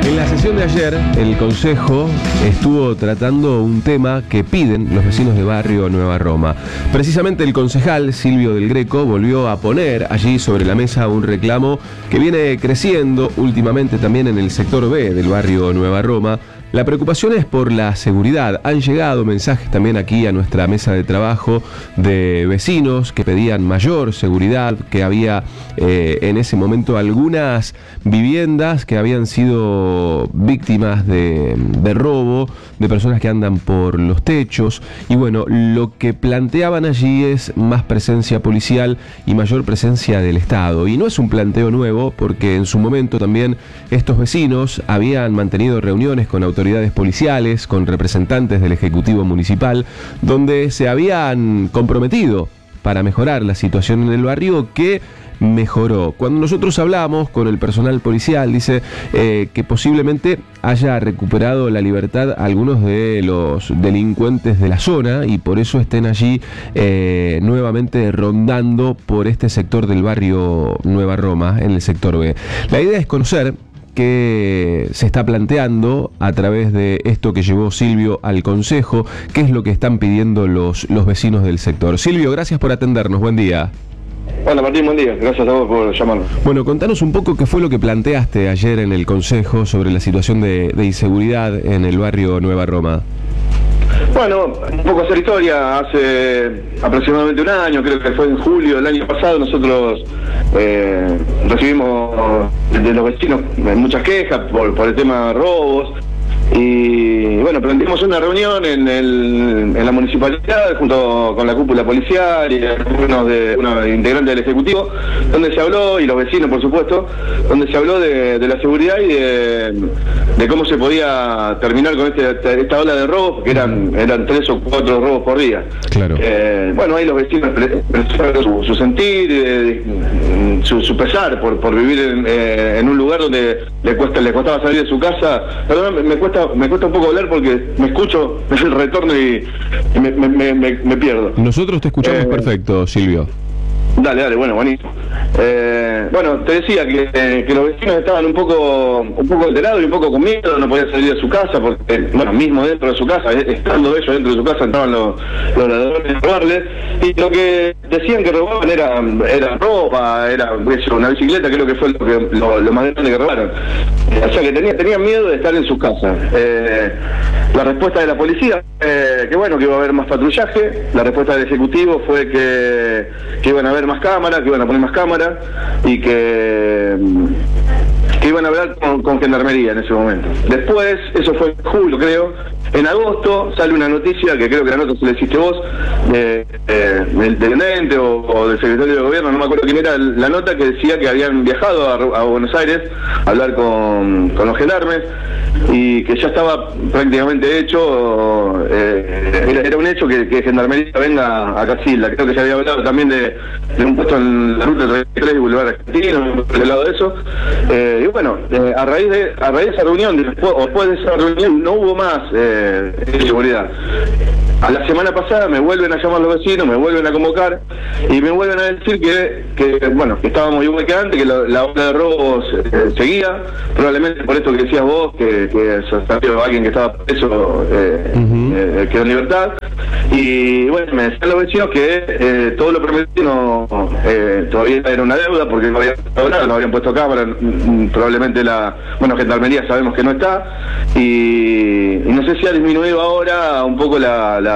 En la sesión de ayer, el Consejo estuvo tratando un tema que piden los vecinos de barrio Nueva Roma. Precisamente el concejal Silvio del Greco volvió a poner allí sobre la mesa un reclamo que viene creciendo últimamente también en el sector B del barrio Nueva Roma. La preocupación es por la seguridad. Han llegado mensajes también aquí a nuestra mesa de trabajo de vecinos que pedían mayor seguridad, que había en ese momento algunas viviendas que habían sido víctimas de robo, de personas que andan por los techos. Y bueno, lo que planteaban allí es más presencia policial y mayor presencia del Estado. Y no es un planteo nuevo, porque en su momento también estos vecinos habían mantenido reuniones con autoridades policiales, con representantes del Ejecutivo Municipal, donde se habían comprometido para mejorar la situación en el barrio, que mejoró. Cuando nosotros hablamos con el personal policial, dice que posiblemente haya recuperado la libertad algunos de los delincuentes de la zona y por eso estén allí nuevamente rondando por este sector del barrio Nueva Roma, en el sector B. La idea es conocer qué se está planteando a través de esto que llevó Silvio al Consejo, qué es lo que están pidiendo los vecinos del sector. Silvio, gracias por atendernos, buen día. Hola Martín, buen día, gracias a vos por llamarnos. Bueno, contanos un poco qué fue lo que planteaste ayer en el Consejo sobre la situación de inseguridad en el barrio Nueva Roma. Bueno, un poco hacer historia. Hace aproximadamente un año, creo que fue en julio del año pasado, nosotros recibimos de los vecinos muchas quejas por el tema de robos. Y bueno, planteamos una reunión en la municipalidad junto con la cúpula policial y una integrante del Ejecutivo, donde se habló, y los vecinos por supuesto, donde se habló de la seguridad y de cómo se podía terminar con esta ola de robos, que eran 3 o 4 robos por día. Claro. Bueno, ahí los vecinos expresaron su sentir, su pesar por vivir en un lugar donde le costaba salir de su casa. Perdón, me cuesta un poco hablar porque me escucho, me hace el retorno y me pierdo. Nosotros te escuchamos perfecto, Silvio. Dale, bueno, buenísimo. Bueno, te decía que los vecinos estaban un poco alterados y un poco con miedo, no podían salir de su casa porque, bueno, mismo dentro de su casa, estando ellos dentro de su casa, entraban los ladrones a robarles, y lo que decían que robaban era ropa, era una bicicleta, creo que fue lo más grande que robaron. O sea que tenían miedo de estar en sus casas. La respuesta de la policía, que bueno, que iba a haber más patrullaje. La respuesta del Ejecutivo fue que iban a haber más cámaras, que iban a poner más cámaras y que iban a hablar con Gendarmería en ese momento. Después, eso fue en julio creo, en agosto sale una noticia, que creo que la nota se la hiciste vos, del intendente o del secretario de gobierno, no me acuerdo quién era la nota, que decía que habían viajado a Buenos Aires a hablar con los gendarmes y que ya estaba prácticamente hecho. Era un hecho que Gendarmería venga a Casilda. Creo que se había hablado también de un puesto en la ruta 33 y Boulevard Argentino, por el lado de eso. Y bueno, a raíz de esa reunión, después de esa reunión, no hubo más seguridad. A la semana pasada me vuelven a llamar los vecinos, me vuelven a convocar y me vuelven a decir que bueno, que estábamos igual que antes, que la ola de robos seguía, probablemente por esto que decías vos, que alguien que estaba preso quedó en libertad. Y bueno, me decían los vecinos que todo lo prometido todavía era una deuda porque no habían puesto nada, no habían puesto cámara, probablemente Gendarmería sabemos que no está, y no sé si ha disminuido ahora un poco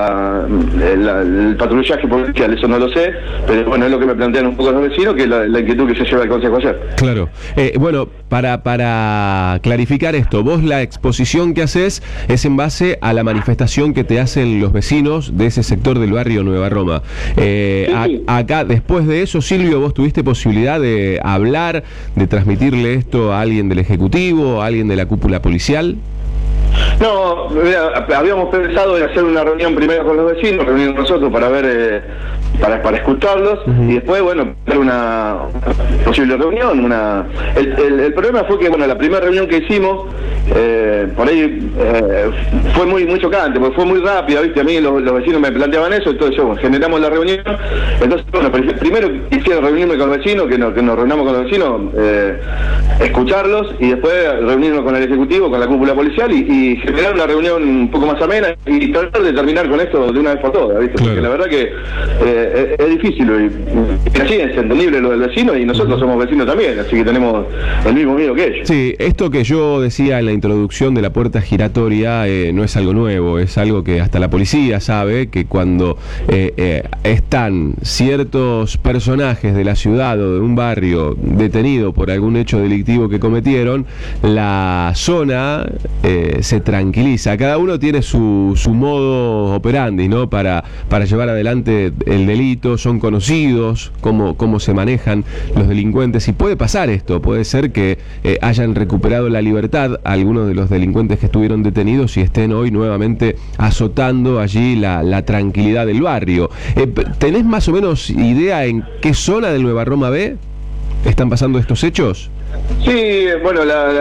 el patrullaje policial, eso no lo sé, pero bueno, es lo que me plantean un poco los vecinos, que la inquietud que se lleva al Consejo ayer. Claro. Bueno, para clarificar esto, vos la exposición que haces es en base a la manifestación que te hacen los vecinos de ese sector del barrio Nueva Roma. Sí. Acá, después de eso, Silvio, ¿vos tuviste posibilidad de hablar, de transmitirle esto a alguien del Ejecutivo, a alguien de la cúpula policial? No, habíamos pensado en hacer una reunión primero con los vecinos, reunirnos nosotros para ver, para escucharlos, y después, bueno, hacer una posible reunión. El problema fue que, bueno, la primera reunión que hicimos, por ahí fue muy chocante, porque fue muy rápido, ¿viste? A mí los vecinos me planteaban eso, entonces generamos la reunión. Entonces, bueno, primero quisiera reunirme con los vecinos, que nos reunamos con los vecinos, escucharlos y después reunirnos con el Ejecutivo, con la cúpula policial y generar una reunión un poco más amena y tratar de terminar con esto de una vez por todas, ¿viste? Porque la verdad que es difícil y así es entendible lo del vecino y nosotros somos vecinos también, así que tenemos el mismo miedo que ellos. Sí, esto que yo decía en la introducción de la puerta giratoria no es algo nuevo, es algo que hasta la policía sabe, que cuando están ciertos personajes de la ciudad o de un barrio detenidos por algún hecho delictivo que cometieron, la zona se tranquiliza. Cada uno tiene su modo operandi, ¿no? Para llevar adelante el delito, son conocidos cómo se manejan los delincuentes y puede pasar esto, puede ser que hayan recuperado la libertad a algunos de los delincuentes que estuvieron detenidos y estén hoy nuevamente azotando allí la tranquilidad del barrio. ¿Tenés más o menos idea en qué zona del Nueva Roma B están pasando estos hechos? Sí, bueno,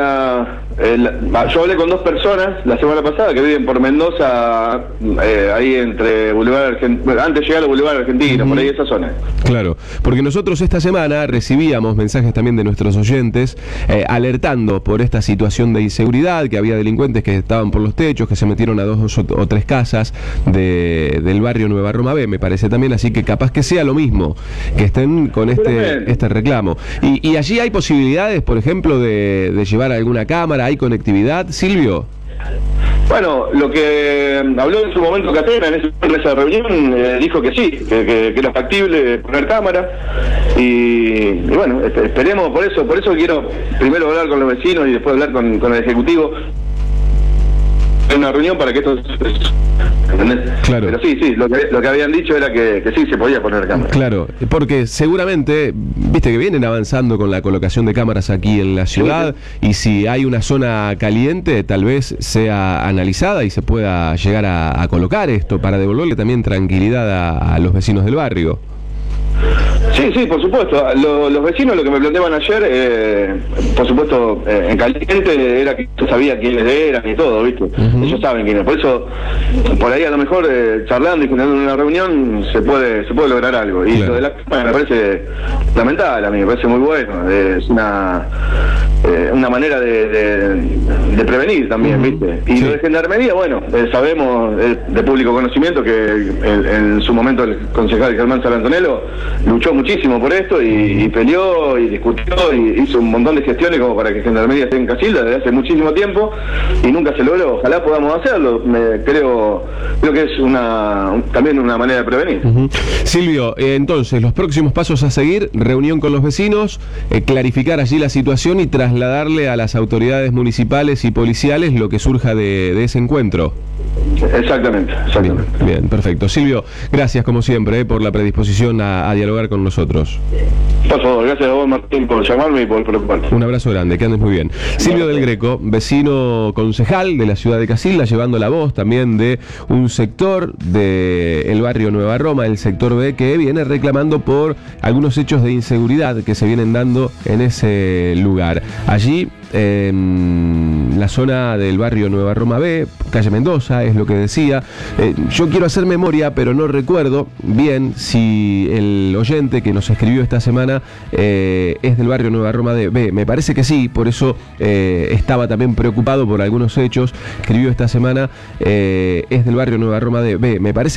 yo hablé con dos personas la semana pasada que viven por Mendoza, ahí entre Boulevard Argentino, antes de llegar al Boulevard Argentino, por ahí esa zona. Claro, porque nosotros esta semana recibíamos mensajes también de nuestros oyentes alertando por esta situación de inseguridad, que había delincuentes que estaban por los techos, que se metieron a 2 o 3 casas del barrio Nueva Roma B, me parece también, así que capaz que sea lo mismo, que estén con este reclamo. Y allí hay posibilidades, por ejemplo, de llevar alguna cámara, ¿hay conectividad, Silvio? Bueno, lo que habló en su momento Catena en esa reunión, dijo que sí, que era factible poner cámara y bueno, esperemos, por eso quiero primero hablar con los vecinos y después hablar con el Ejecutivo en una reunión para que esto... ¿Entendés? Claro. Pero sí, lo que habían dicho era que sí se podía poner cámaras. Claro, porque seguramente, viste que vienen avanzando con la colocación de cámaras aquí en la ciudad, y si hay una zona caliente, tal vez sea analizada y se pueda llegar a colocar esto para devolverle también tranquilidad a los vecinos del barrio. Sí, por supuesto. Los vecinos lo que me planteaban ayer, por supuesto, en caliente, era que yo sabía quiénes eran y todo, ¿viste? Ellos saben quiénes. Por eso, por ahí a lo mejor charlando y generando una reunión se puede lograr algo. Y lo de la cámara me parece lamentable, a mí me parece muy bueno. Es una manera de prevenir también, ¿viste? Y lo de gendarmería, bueno, sabemos de público conocimiento que en su momento el concejal Germán Salantonelo luchó muchísimo por esto y peleó y discutió y hizo un montón de gestiones como para que Gendarmería esté en Casilda desde hace muchísimo tiempo y nunca se logró. Ojalá podamos hacerlo. Creo que es también una manera de prevenir. Silvio, entonces los próximos pasos a seguir: reunión con los vecinos, clarificar allí la situación y trasladarle a las autoridades municipales y policiales lo que surja de ese encuentro. Exactamente. Bien, perfecto. Silvio, gracias como siempre por la predisposición a dialogar con nosotros. Por favor, gracias a vos, Martín, por llamarme y por preocuparte. Un abrazo grande, que andes muy bien. Silvio del Greco, vecino concejal de la ciudad de Casilda, llevando la voz también de un sector del barrio Nueva Roma, el sector B, que viene reclamando por algunos hechos de inseguridad que se vienen dando en ese lugar. Allí, en la zona del barrio Nueva Roma B, calle Mendoza, es lo que decía. Yo quiero hacer memoria, pero no recuerdo bien si el oyente que nos escribió esta semana es del barrio Nueva Roma B. Me parece que sí, por eso estaba también preocupado por algunos hechos. Escribió esta semana, es del barrio Nueva Roma B. Me parece